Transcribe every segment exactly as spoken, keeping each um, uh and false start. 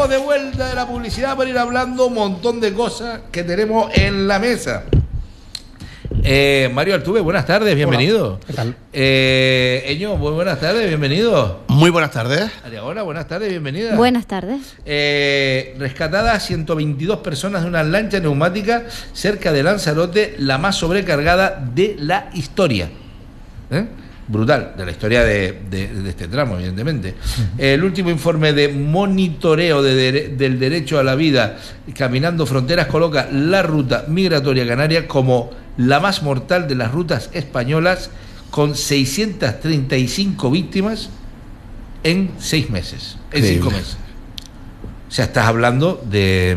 estamos de vuelta de la publicidad para ir hablando un montón de cosas que tenemos en la mesa. Eh, Mario Altuve, buenas tardes, bienvenido. Hola, ¿qué tal? Eh, Eño, muy buenas tardes, bienvenido. Muy buenas tardes. Ariagona, buenas tardes, bienvenida. Buenas tardes. Eh, rescatadas ciento veintidós personas de una lancha neumática cerca de Lanzarote, la más sobrecargada de la historia. ¿Eh? Brutal, de la historia de, de, de este tramo, evidentemente. El último informe de monitoreo de dere, del derecho a la vida Caminando Fronteras coloca la ruta migratoria canaria como la más mortal de las rutas españolas, con seiscientas treinta y cinco víctimas en seis meses, en Increíble. cinco meses. O sea, estás hablando de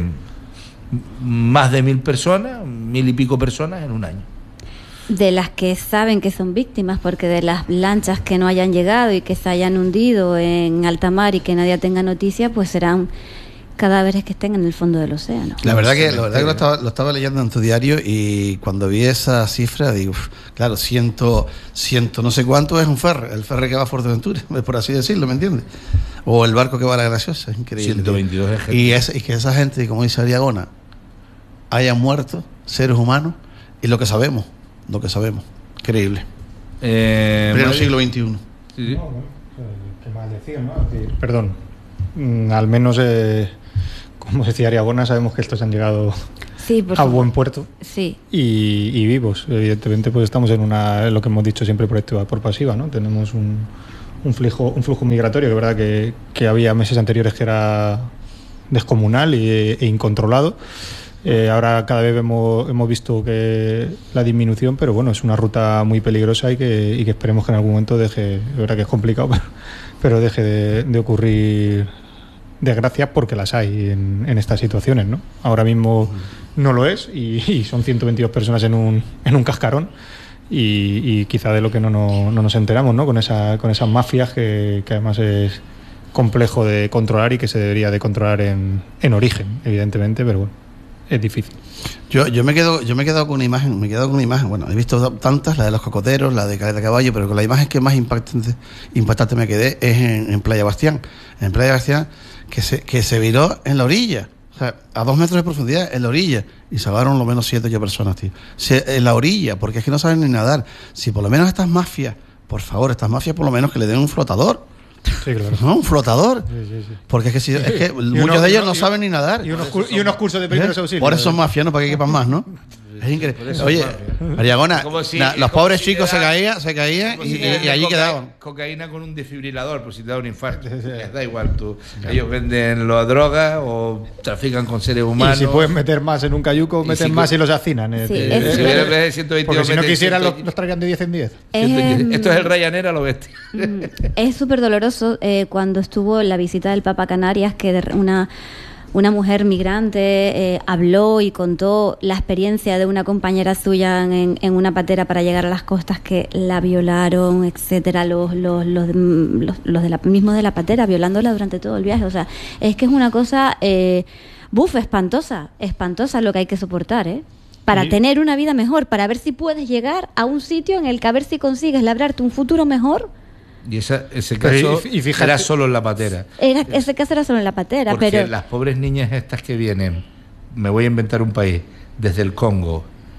más de mil personas, mil y pico personas en un año. De las que saben que son víctimas, porque de las lanchas que no hayan llegado y que se hayan hundido en alta mar y que nadie tenga noticia, pues serán cadáveres que estén en el fondo del océano. La verdad que, la verdad que lo, estaba, lo estaba leyendo en tu diario y cuando vi esa cifra digo, uf, claro, ciento, ciento no sé cuánto es un ferry, el ferry que va a Fuerteventura, por así decirlo, ¿me entiendes? O el barco que va a La Graciosa, es increíble. ciento veintidós ejércitos. Y, es, y que esa gente, como dice Ariagona, hayan muerto seres humanos y lo que sabemos, lo que sabemos, increíble. Eh, Pleno Mario. siglo veintiuno. Sí, sí. No, bueno, ¿qué más decir, no? Es decir, perdón, mm, al menos, eh, como decía Ariagona, sabemos que estos han llegado Sí, por a supuesto. buen puerto Sí. y, y vivos. Evidentemente, pues estamos en una, lo que hemos dicho siempre, por activa por pasiva, ¿no? Tenemos un, un flujo, un flujo migratorio que, verdad, que, que había meses anteriores que era descomunal e, e incontrolado. Eh, ahora cada vez hemos, hemos visto que la disminución, pero bueno, es una ruta muy peligrosa y que, y que esperemos que en algún momento deje, es verdad que es complicado, pero, pero deje de, de ocurrir desgracias, porque las hay en, en estas situaciones, ¿no? Ahora mismo no lo es y, y son ciento veintidós personas en un, en un cascarón y, y quizá de lo que no, no, no nos enteramos, ¿no? Con, esa, con esas mafias que, que además es complejo de controlar y que se debería de controlar en, en origen, evidentemente, pero bueno, es difícil. Yo, yo me quedo, yo me he quedado con una imagen, me he quedado con una imagen, bueno, he visto tantas, la de los cocoteros, la de Caleta Caballo, pero con la imagen que más impactante, impactante me quedé es en, en Playa Bastián. En Playa Bastián, que se, que se viró en la orilla, o sea, a dos metros de profundidad, en la orilla, y salvaron lo menos siete ocho personas, tío. Se, en la orilla, porque es que no saben ni nadar. Si por lo menos estas mafias, por favor, estas mafias por lo menos que le den un flotador. Sí, claro. No, un flotador. Sí, sí, sí. Porque es que, si, es que Y muchos uno- de ellos y no uno- saben ni nadar. Y unos, cur- y unos cursos de primeros ¿Eh? auxilios. Por eso son mafias, ¿no? Para que quepan más, ¿no? Es increíble. Oye, Ariagona, Como si- na- los como pobres si chicos te se da- caían, se caían Como y, si te y- dan y allí coca- quedaban. Cocaína con un desfibrilador, por si te da un infarto. Les da igual tú. Ellos venden la droga o trafican con seres Y humanos. si pueden meter más en un cayuco, Y meten si- más y los hacinan. eh, Sí, eh, es eh, Si verdad. hubieran vez de ciento veintidós porque si no meten quisieran, ciento- los, los traigan de diez en diez. Es, em, Esto es el Ryanair a lo bestia. Mm, Es súper doloroso eh, cuando estuvo la visita del Papa a Canarias, que de- una, una mujer migrante eh, habló y contó la experiencia de una compañera suya en, en una patera para llegar a las costas, que la violaron, etcétera, los, los, los, los, los de la, mismos de la patera, violándola durante todo el viaje. O sea, es que es una cosa, eh, buf, espantosa, espantosa lo que hay que soportar, ¿eh? Para Y- tener una vida mejor, para ver si puedes llegar a un sitio en el que a ver si consigues labrarte un futuro mejor. Y esa, ese Pero caso y- y fíjate- era solo en la patera. Era, ese caso era solo en la patera, Porque pero las pobres niñas estas que vienen, me voy a inventar un país, desde el Congo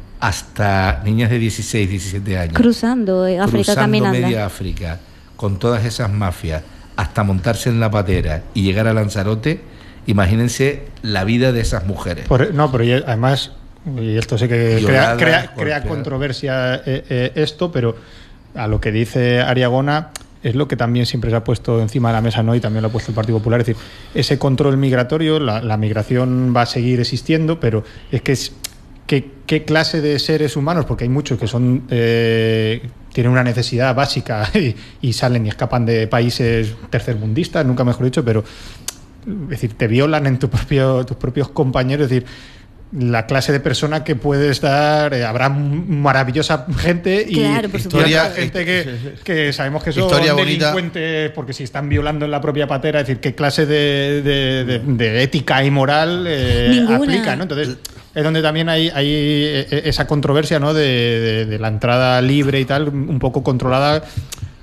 hasta niñas de dieciséis, diecisiete años, cruzando eh, África cruzando caminando. media África, con todas esas mafias, hasta montarse en la patera y llegar a Lanzarote, imagínense la vida de esas mujeres. Por- no, pero y además, y esto sé que Violada, crea, crea, crea golpeada. controversia eh, eh, esto, pero a lo que dice Ariagona es lo que también siempre se ha puesto encima de la mesa, ¿no? Y también lo ha puesto el Partido Popular. Es decir, ese control migratorio, la, la migración va a seguir existiendo, pero es que es, ¿qué, qué clase de seres humanos? Porque hay muchos que son eh, tienen una necesidad básica y, y salen y escapan de países tercermundistas, nunca mejor dicho, pero es decir, te violan en tu propio, tus propios compañeros, es decir, la clase de persona que puede estar, eh, habrá m- maravillosa gente y, Claro, por y supuesto. otra gente que, que sabemos que son Historia bonita. delincuentes porque si están violando en la propia patera, es decir, qué clase de, de- de- de ética y moral eh, Ninguna. aplica, ¿no? Entonces es donde también hay, hay eh, esa controversia, ¿no? de, de- de la entrada libre y tal, un poco controlada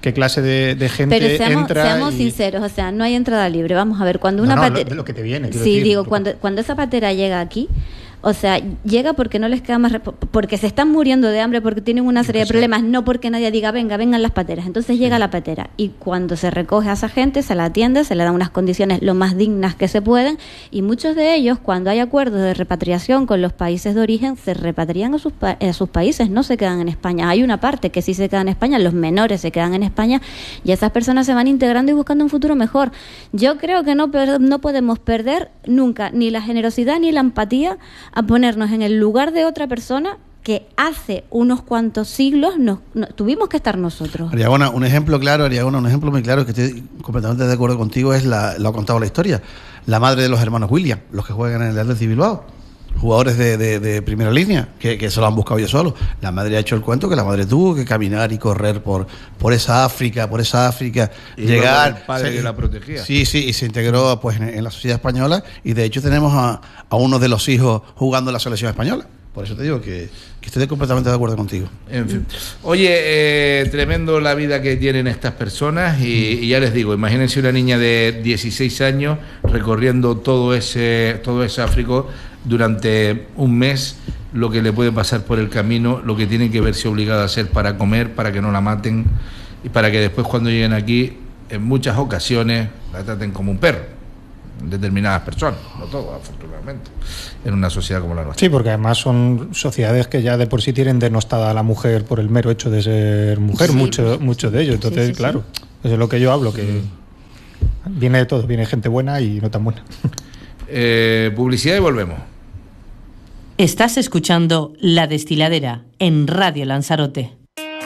qué clase de, de gente Pero seamos, entra. Seamos y... sinceros, o sea, no hay entrada libre. Vamos a ver, cuando una no, no, patera. Lo, lo que te viene. Sí, decir, digo, porque... cuando, cuando esa patera llega aquí. O sea, llega porque no les queda más... Porque se están muriendo de hambre, porque tienen una serie de problemas, no porque nadie diga, venga, vengan las pateras. Entonces llega la patera y cuando se recoge a esa gente, se la atiende, se le dan unas condiciones lo más dignas que se pueden y muchos de ellos, cuando hay acuerdos de repatriación con los países de origen, se repatrian a sus, pa- a sus países, no se quedan en España. Hay una parte que sí se queda en España, los menores se quedan en España y esas personas se van integrando y buscando un futuro mejor. Yo creo que no, per- no podemos perder nunca ni la generosidad ni la empatía a ponernos en el lugar de otra persona que hace unos cuantos siglos nos, no, tuvimos que estar nosotros. Ariagona, un ejemplo claro, Ariagona, un ejemplo muy claro que estoy completamente de acuerdo contigo es la, lo ha contado la historia, la madre de los hermanos Williams, los que juegan en el Athletic Bilbao, jugadores de, de, de primera línea, que, que se lo han buscado ellos solos. La madre ha hecho el cuento que la madre tuvo que caminar y correr por, por esa África, por esa África, y llegar... El padre se, que la protegía. Sí, sí, y se integró pues en, en la sociedad española y de hecho tenemos a, a uno de los hijos jugando en la selección española. Por eso te digo que, que estoy completamente de acuerdo contigo. En fin. Oye, eh, tremendo la vida que tienen estas personas y, y ya les digo, imagínense una niña de dieciséis años recorriendo todo ese, todo ese África durante un mes, lo que le puede pasar por el camino, lo que tiene que verse obligada a hacer para comer, para que no la maten y para que después cuando lleguen aquí, en muchas ocasiones, la traten como un perro. Determinadas personas, no todos, afortunadamente, en una sociedad como la nuestra. Sí, porque además son sociedades que ya de por sí tienen denostada a la mujer por el mero hecho de ser mujer, Sí, mucho, mucho de ello. Entonces, sí, sí, claro, eso es lo que yo hablo, que viene de todo, viene gente buena y no tan buena. Eh, publicidad y volvemos. Estás escuchando La Destiladera en Radio Lanzarote.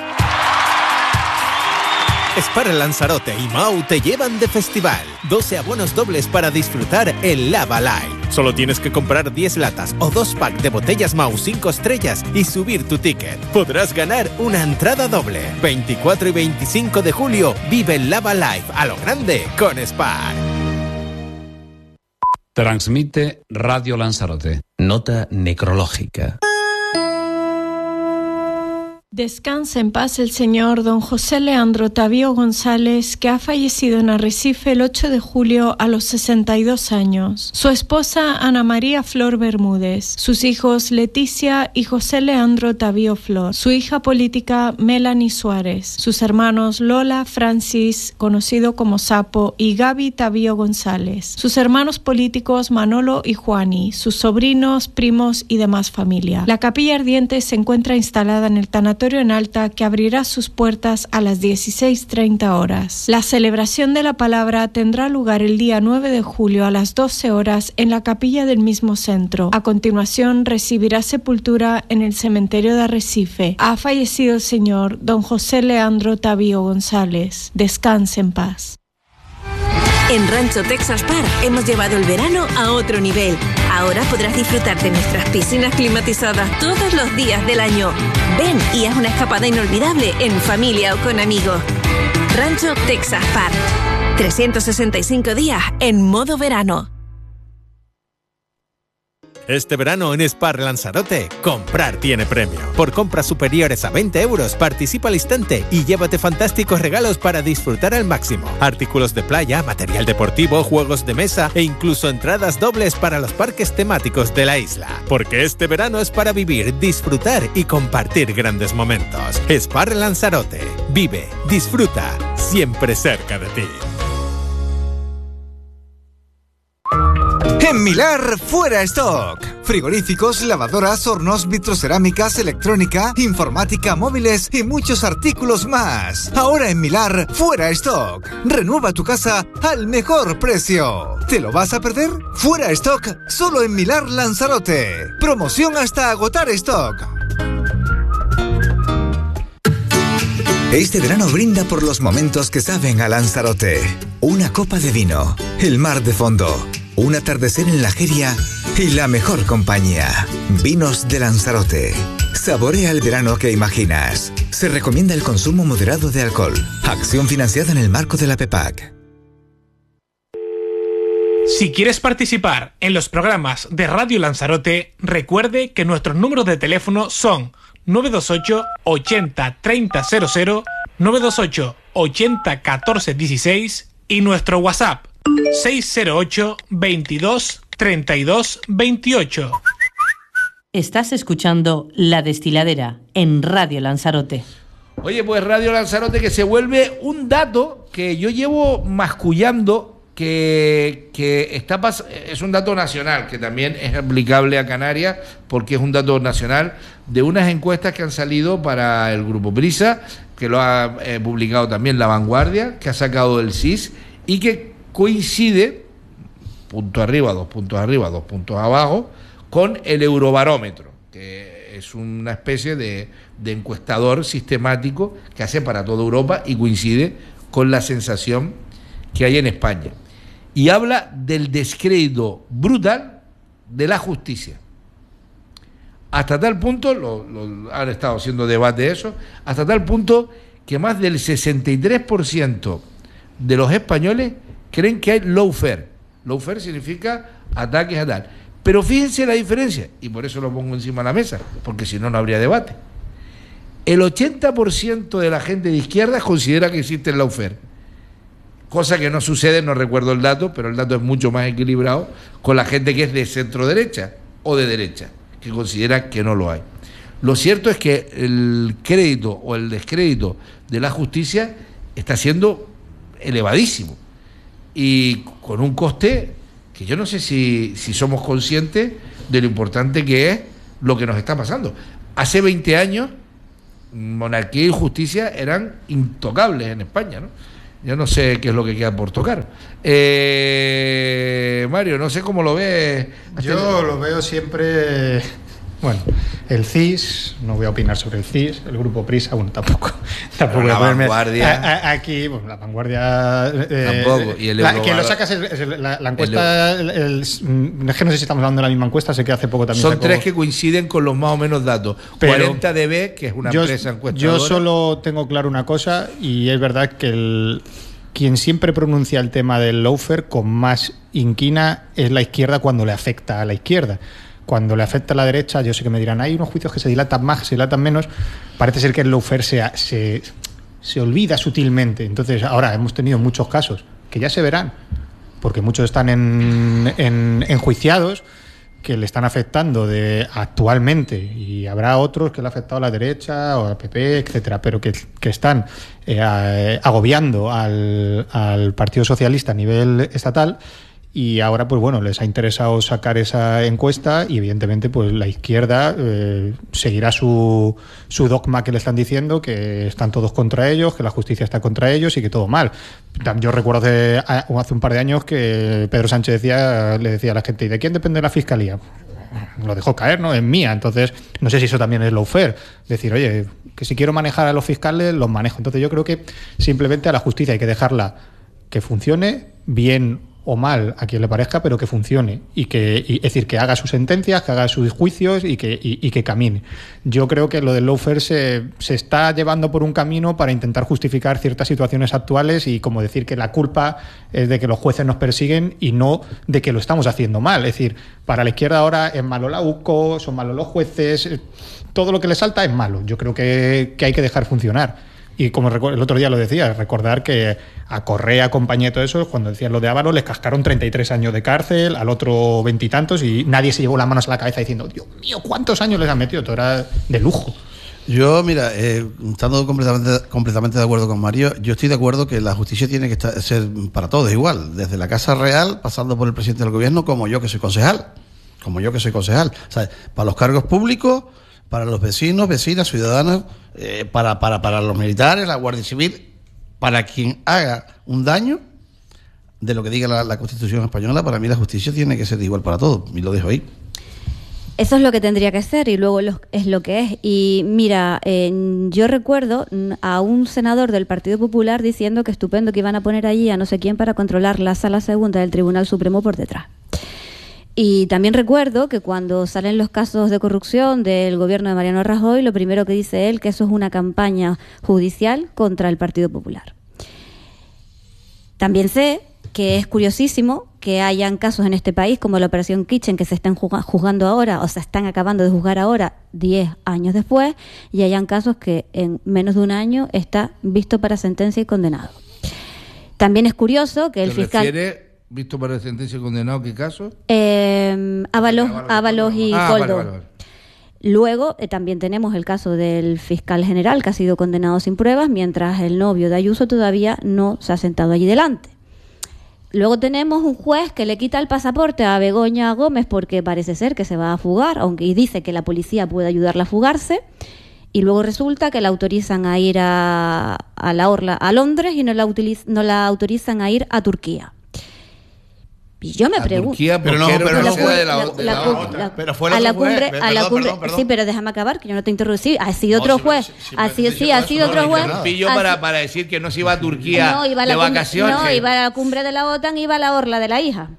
Spar Lanzarote y Mau te llevan de festival. doce abonos dobles para disfrutar el Lava Live. Solo tienes que comprar diez latas o dos packs de botellas Mau cinco estrellas y subir tu ticket. Podrás ganar una entrada doble. veinticuatro y veinticinco de julio vive el Lava Live a lo grande con Spar. Transmite Radio Lanzarote. Nota necrológica. Descansa en paz el señor don José Leandro Tavío González, que ha fallecido en Arrecife el ocho de julio a los sesenta y dos años. Su esposa Ana María Flor Bermúdez, sus hijos Leticia y José Leandro Tavío Flor, su hija política Melanie Suárez, sus hermanos Lola, Francis, conocido como Sapo, y Gaby Tavío González, sus hermanos políticos Manolo y Juani, sus sobrinos, primos y demás familia. La capilla ardiente se encuentra instalada en el tanatorio en Alta, que abrirá sus puertas a las dieciséis treinta horas. La celebración de la palabra tendrá lugar el día nueve de julio a las doce horas en la capilla del mismo centro. A continuación recibirá sepultura en el cementerio de Arrecife. Ha fallecido el señor don José Leandro Tavío González. Descanse en paz. En Rancho Texas Park hemos llevado el verano a otro nivel. Ahora podrás disfrutar de nuestras piscinas climatizadas todos los días del año. Ven y haz una escapada inolvidable en familia o con amigos. Rancho Texas Park. trescientos sesenta y cinco días en modo verano. Este verano en Spar Lanzarote, comprar tiene premio. Por compras superiores a veinte euros, participa al instante y llévate fantásticos regalos para disfrutar al máximo. Artículos de playa, material deportivo, juegos de mesa e incluso entradas dobles para los parques temáticos de la isla. Porque este verano es para vivir, disfrutar y compartir grandes momentos. Spar Lanzarote. Vive, disfruta, siempre cerca de ti. En Milar, fuera stock. Frigoríficos, lavadoras, hornos, vitrocerámicas, electrónica, informática, móviles y muchos artículos más. Ahora en Milar, fuera stock. Renueva tu casa al mejor precio. ¿Te lo vas a perder? Fuera stock, solo en Milar Lanzarote. Promoción hasta agotar stock. Este verano brinda por los momentos que saben a Lanzarote. Una copa de vino, el mar de fondo, un atardecer en la Jeria y la mejor compañía. Vinos de Lanzarote. Saborea el verano que imaginas. Se recomienda el consumo moderado de alcohol. Acción financiada en el marco de la PEPAC. Si quieres participar en los programas de Radio Lanzarote, recuerde que nuestros números de teléfono son nueve dos ocho ochenta treinta cero cero nueve dos ocho ochenta catorce dieciséis y nuestro WhatsApp seis cero ocho veintidós treinta y dos veintiocho. Estás escuchando La Destiladera en Radio Lanzarote. Oye, pues Radio Lanzarote, que se vuelve un dato que yo llevo mascullando, que, que está pas- es un dato nacional, que también es aplicable a Canarias, porque es un dato nacional de unas encuestas que han salido para el Grupo Prisa, que lo ha eh, publicado también La Vanguardia, que ha sacado el C I S, y que coincide, punto arriba, dos puntos arriba, dos puntos abajo, con el Eurobarómetro, que es una especie de, de encuestador sistemático que hace para toda Europa y coincide con la sensación que hay en España. Y habla del descrédito brutal de la justicia. Hasta tal punto, lo, lo, han estado haciendo debate de eso, hasta tal punto que más del sesenta y tres por ciento de los españoles creen que hay lawfare. Lawfare significa ataques a tal. Pero fíjense la diferencia, y por eso lo pongo encima de la mesa, porque si no, no habría debate. El ochenta por ciento de la gente de izquierda considera que existe el lawfare, cosa que no sucede, no recuerdo el dato, pero el dato es mucho más equilibrado con la gente que es de centro derecha o de derecha, que considera que no lo hay. Lo cierto es que el crédito o el descrédito de la justicia está siendo elevadísimo y con un coste que yo no sé si, si somos conscientes de lo importante que es lo que nos está pasando. Hace veinte años, monarquía y justicia eran intocables en España, ¿no? Yo no sé qué es lo que queda por tocar. Eh, Mario, no sé cómo lo ves. Yo lo veo siempre... Bueno, el C I S, no voy a opinar sobre el C I S, el Grupo Prisa, bueno, tampoco. tampoco la voy a Vanguardia. A, a, aquí, bueno, la Vanguardia. Eh, tampoco. Y el la, quien lo saca es, el, es el, la, la encuesta. El, el, el, es que no sé si estamos hablando de la misma encuesta, sé que hace poco también. Son sacó, tres que coinciden con los más o menos datos. Pero cuarenta D B, que es una yo, empresa encuestadora. Yo solo tengo claro una cosa, y es verdad que el. Quien siempre pronuncia el tema del lawfare con más inquina es la izquierda cuando le afecta a la izquierda. Cuando le afecta a la derecha, yo sé que me dirán, hay unos juicios que se dilatan más, que se dilatan menos. Parece ser que el lawfare se, se, se olvida sutilmente. Entonces, ahora hemos tenido muchos casos que ya se verán, porque muchos están en, en, enjuiciados, que le están afectando de actualmente, y habrá otros que le ha afectado a la derecha o al P P, etcétera, pero que, que están eh, agobiando al, al Partido Socialista a nivel estatal. Y ahora, pues bueno, les ha interesado sacar esa encuesta y evidentemente pues la izquierda eh, seguirá su, su dogma que le están diciendo, que están todos contra ellos, que la justicia está contra ellos y que todo mal. Yo recuerdo hace, hace un par de años que Pedro Sánchez decía, le decía a la gente, ¿y de quién depende la fiscalía? Lo dejó caer, ¿no? Es mía. Entonces, no sé si eso también es lawfare. Decir, oye, que si quiero manejar a los fiscales, los manejo. Entonces yo creo que simplemente a la justicia hay que dejarla que funcione bien o mal a quien le parezca, pero que funcione y que, y, es decir, que haga sus sentencias, que haga sus juicios y que, y, y que camine. Yo creo que lo del lawfare se, se está llevando por un camino para intentar justificar ciertas situaciones actuales y como decir que la culpa es de que los jueces nos persiguen y no de que lo estamos haciendo mal. Es decir, para la izquierda ahora es malo la U C O, son malos los jueces, todo lo que le salta es malo. Yo creo que, que hay que dejar funcionar. Y como el otro día lo decía, recordar que a Correa, compañía y todo eso, cuando decían lo de Ábalos, les cascaron treinta y tres años de cárcel, al otro veintitantos, y, y nadie se llevó las manos a la cabeza diciendo, Dios mío, ¿cuántos años les han metido? Todo era de lujo. Yo, mira, eh, estando completamente, completamente de acuerdo con Mario, yo estoy de acuerdo que la justicia tiene que estar, ser para todos igual, desde la Casa Real, pasando por el presidente del gobierno, como yo que soy concejal, como yo que soy concejal. O sea, para los cargos públicos, para los vecinos, vecinas, ciudadanos, eh, para, para, para los militares, la Guardia Civil, para quien haga un daño de lo que diga la, la Constitución española, para mí la justicia tiene que ser igual para todos, y lo dejo ahí. Eso es lo que tendría que ser y luego lo, es lo que es. Y mira, eh, yo recuerdo a un senador del Partido Popular diciendo que estupendo que iban a poner allí a no sé quién para controlar la Sala Segunda del Tribunal Supremo por detrás. Y también recuerdo que cuando salen los casos de corrupción del gobierno de Mariano Rajoy, lo primero que dice él que eso es una campaña judicial contra el Partido Popular. También sé que es curiosísimo que hayan casos en este país como la Operación Kitchen que se están juzgando ahora o se están acabando de juzgar ahora diez años después, y hayan casos que en menos de un año está visto para sentencia y condenado. También es curioso que el fiscal... refiere, visto para sentencia y condenado, qué caso? Eh, Ábalos, Ábalos y ah, Koldo. Vale, vale, vale. Luego eh, también tenemos el caso del fiscal general que ha sido condenado sin pruebas, mientras el novio de Ayuso todavía no se ha sentado allí delante. Luego tenemos un juez que le quita el pasaporte a Begoña Gómez porque parece ser que se va a fugar, aunque y dice que la policía puede ayudarla a fugarse, y luego resulta que la autorizan a ir a, a la orla a Londres y no la, utiliz, no la autorizan a ir a Turquía. Y yo me pregunto, pero no, pero no fue de la, de la, la otra. Pero fue a la otro cumbre, juez. a la Perdón, cumbre, perdón, perdón. sí, pero déjame acabar, que yo no te interrumpí. Ha sido No, otro si- juez, si- si ha me sido, dice sí, yo ha eso, sido no otro le juez. digo nada. Pillo Ha para, si- para decir que no se iba a Turquía no, iba a de la cumbre- vacaciones. no, iba a la cumbre de la OTAN, iba a la orla de la hija.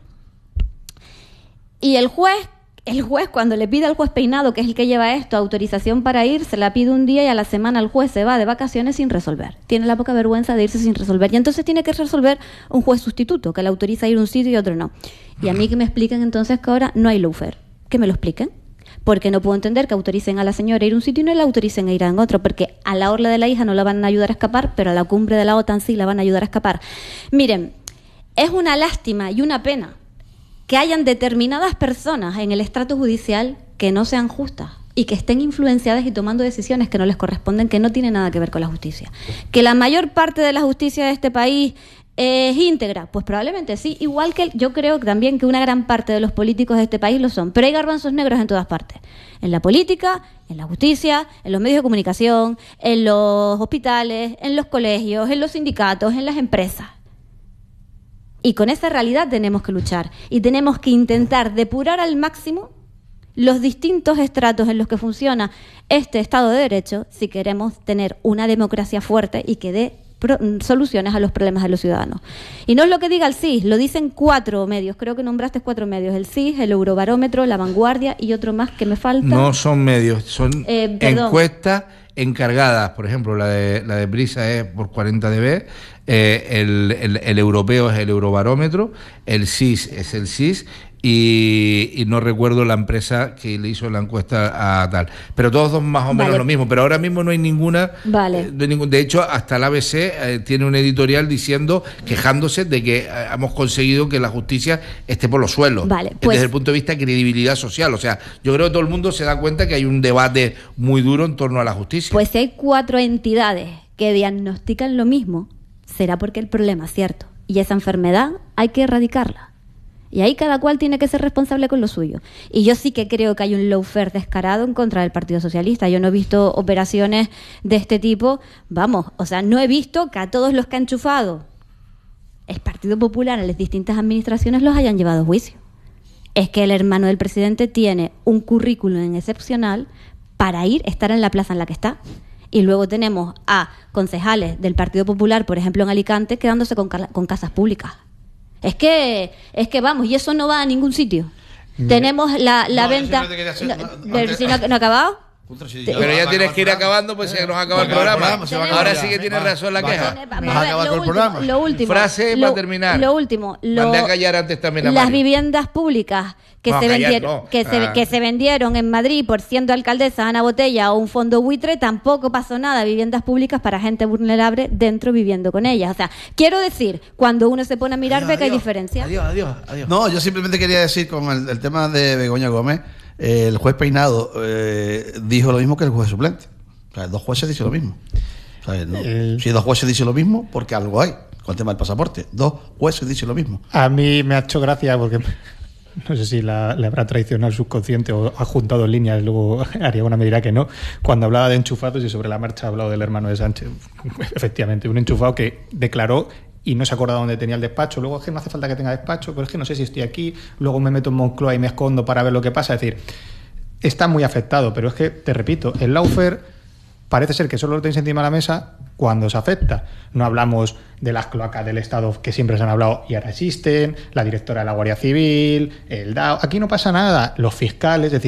Y el juez, el juez cuando le pide al juez Peinado, que es el que lleva esto, autorización para ir, se la pide un día y a la semana el juez se va de vacaciones sin resolver. Tiene la poca vergüenza de irse sin resolver. Y entonces tiene que resolver un juez sustituto, que le autoriza a ir a un sitio y otro no. Y a mí que me expliquen entonces que ahora no hay lawfare. Que me lo expliquen. Porque no puedo entender que autoricen a la señora a ir a un sitio y no la autoricen a ir a otro, porque a la orla de la hija no la van a ayudar a escapar, pero a la cumbre de la OTAN sí la van a ayudar a escapar. Miren, es una lástima y una pena que hayan determinadas personas en el estrato judicial que no sean justas y que estén influenciadas y tomando decisiones que no les corresponden, que no tienen nada que ver con la justicia. Que la mayor parte de la justicia de este país es íntegra, pues probablemente sí, igual que yo creo también que una gran parte de los políticos de este país lo son, pero hay garbanzos negros en todas partes, en la política, en la justicia, en los medios de comunicación, en los hospitales, en los colegios, en los sindicatos, en las empresas. Y con esa realidad tenemos que luchar y tenemos que intentar depurar al máximo los distintos estratos en los que funciona este Estado de Derecho si queremos tener una democracia fuerte y que dé pro- soluciones a los problemas de los ciudadanos. Y no es lo que diga el C I S, lo dicen cuatro medios, creo que nombraste cuatro medios, el C I S, el Eurobarómetro, La Vanguardia y otro más que me falta. No son medios, son Eh, perdón. encuestas encargadas. Por ejemplo, la de la de Prisa es por cuarenta D B, eh, el, el, el europeo es el Eurobarómetro, el C I S es el C I S y, y no recuerdo la empresa que le hizo la encuesta a tal. Pero todos son más o menos Vale. lo mismo, pero ahora mismo no hay ninguna. Vale. eh, no hay ningún, de hecho, hasta el A B C eh, tiene un editorial diciendo, quejándose de que eh, hemos conseguido que la justicia esté por los suelos. Vale, Eh, pues- desde el punto de vista de credibilidad social. O sea, yo creo que todo el mundo se da cuenta que hay un debate muy duro en torno a la justicia. Pues si hay cuatro entidades que diagnostican lo mismo, será porque el problema es cierto. Y esa enfermedad hay que erradicarla. Y ahí cada cual tiene que ser responsable con lo suyo. Y yo sí que creo que hay un lawfare descarado en contra del Partido Socialista. Yo no he visto operaciones de este tipo. Vamos, o sea, no he visto que a todos los que ha enchufado el Partido Popular en las distintas administraciones los hayan llevado a juicio. Es que el hermano del presidente tiene un currículum excepcional para ir, estar en la plaza en la que está. Y luego tenemos a concejales del Partido Popular, por ejemplo en Alicante, quedándose con, ca- con casas públicas. Es que, es que vamos, y eso no va a ningún sitio. Mira. Tenemos la, la No, yo venta... simplemente quería hacer- no, no, pero antes- si no, no ha acabado. Pero ya tienes que ir acabando, pues se nos acaba el Se va a acabar el programa. programa, se va a acabar Ahora ya. sí que tienes Va, razón la va, queja. va. Vamos Vas a a ver, acabar lo con el último, programa. lo último. Frase lo, para terminar. Lo último. Lo, Mandé a callar antes también a las Mario. viviendas públicas que, No, se callar vendieron, no. que, se, Ah. que se vendieron en Madrid por siendo alcaldesa Ana Botella o un fondo buitre, tampoco pasó nada. Viviendas públicas para gente vulnerable dentro viviendo con ellas. O sea, quiero decir, cuando uno se pone a mirar ve que hay diferencia. Adiós, adiós, adiós. No, yo simplemente quería decir con el, el tema de Begoña Gómez, eh, el juez Peinado eh, dijo lo mismo que el juez suplente. O sea, dos jueces dicen lo mismo. O sea, no, El- Si dos jueces dicen lo mismo, porque algo hay con el tema del pasaporte. Dos jueces dicen lo mismo. A mí me ha hecho gracia porque no sé si la, le habrá traicionado el subconsciente o ha juntado líneas, luego Ariagona me dirá que no. Cuando hablaba de enchufados y sobre la marcha ha hablado del hermano de Sánchez. Efectivamente, un enchufado que declaró y no se acordaba dónde tenía el despacho. Luego es que no hace falta que tenga despacho, pero es que no sé si estoy aquí. Luego me meto en Moncloa y me escondo para ver lo que pasa. Es decir, está muy afectado, pero es que, te repito, el lawfare parece ser que solo lo tenéis encima de la mesa cuando se afecta. No hablamos de las cloacas del Estado que siempre se han hablado y ahora existen, la directora de la Guardia Civil, el D A O. Aquí no pasa nada. Los fiscales, es decir,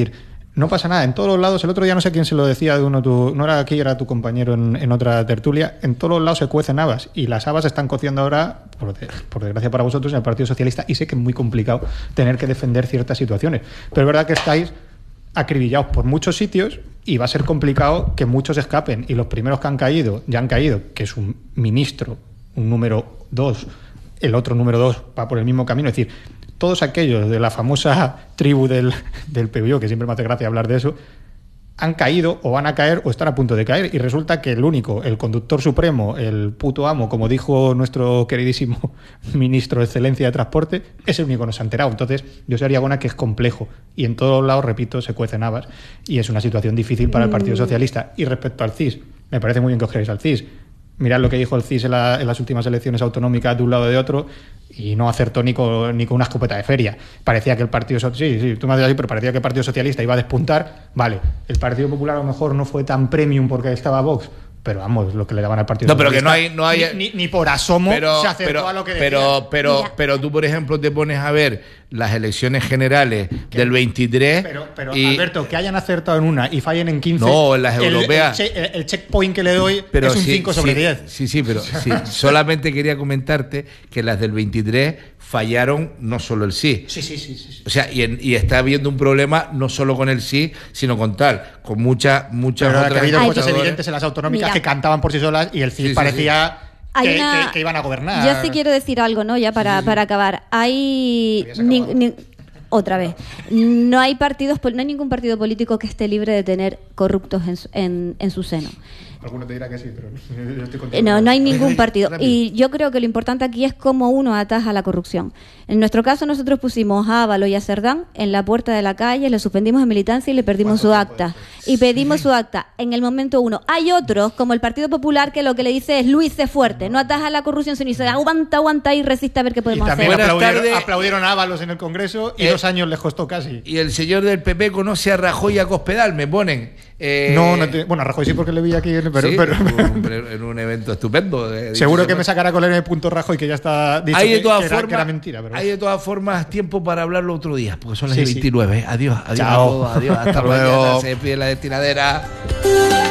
no pasa nada, en todos los lados, el otro día no sé quién se lo decía de uno, tu, no era aquí, era tu compañero en, en otra tertulia, en todos los lados se cuecen habas y las habas están cociendo ahora, por, de, por desgracia para vosotros, en el Partido Socialista, y sé que es muy complicado tener que defender ciertas situaciones, pero es verdad que estáis acribillados por muchos sitios y va a ser complicado que muchos escapen, y los primeros que han caído, ya han caído, que es un ministro, un número dos, el otro número dos va por el mismo camino, es decir, todos aquellos de la famosa tribu del, del P V O, que siempre me hace gracia hablar de eso, han caído o van a caer o están a punto de caer, y resulta que el único, el conductor supremo, el puto amo, como dijo nuestro queridísimo ministro de Excelencia de Transporte, es el único que no se ha enterado. Entonces, yo sería buena que es complejo, y en todos lados, repito, se cuecen habas, y es una situación difícil para el Partido Socialista. Y respecto al C I S, me parece muy bien que os queréis al C I S. Mirad lo que dijo el C I S en, la, en las últimas elecciones autonómicas de un lado y de otro, y no acertó ni con, ni con una escopeta de feria. Parecía que el Partido Socialista, sí, sí, tú me has dicho así, pero parecía que el Partido Socialista iba a despuntar. Vale, el Partido Popular a lo mejor no fue tan premium porque estaba Vox, pero vamos, lo que le daban al Partido no, Socialista. No, pero que no hay... No hay ni, ni, ni por asomo pero, se acercó pero, a lo que pero, decía. Pero, pero, pero tú, por ejemplo, te pones a ver las elecciones generales ¿Qué? del veintitrés... Pero, pero y... Alberto, que hayan acertado en una y fallen en quince... No, en las el, europeas... El, el, el checkpoint que le doy pero es un sí, cinco sobre sí, diez. Sí, sí, pero sí, solamente quería comentarte que las del veintitrés fallaron no solo el sí. Sí, sí, sí. sí, sí. O sea, y, en, y está habiendo un problema no solo con el sí, sino con tal, con muchas, muchas pero otras... Ha habido cosas evidentes en las autonómicas Mira. que cantaban por sí solas y el sí, sí parecía... Sí, sí. Que, una... que, que iban a gobernar. Yo sí quiero decir algo, ¿no? Ya para, sí. para acabar. Hay... Ni, ni, otra vez. No hay partidos, no hay ningún partido político que esté libre de tener corruptos en, en, en su seno. Alguno te dirá que sí, pero yo estoy contigo. No, no hay ningún partido. Y yo creo que lo importante aquí es cómo uno ataja la corrupción. En nuestro caso, nosotros pusimos a Ábalos y a Cerdán en la puerta de la calle, le suspendimos en militancia y le perdimos su acta. Y pedimos su acta en el momento uno. Hay otros, como el Partido Popular, que lo que le dice es Luis, sé fuerte, no ataja la corrupción, sino dice aguanta, aguanta y resiste a ver qué podemos y también hacer. Aplaudieron, aplaudieron a Ábalos en el Congreso y eh, dos años les costó casi. Y el señor del P P conoce a Rajoy y a Cospedal, me ponen. Eh, no, no te, bueno, a Rajoy sí porque le vi aquí, pero, sí, pero, pero en un evento estupendo. Eh, seguro que me sacará con el punto Rajoy, que ya está dicho hay de que, todas que, formas, era, que era mentira. Pero... Hay de todas formas tiempo para hablarlo otro día, porque son las sí, veintinueve. Sí. Adiós, adiós Chao. a todos, adiós, hasta luego. Se pide la destinadera.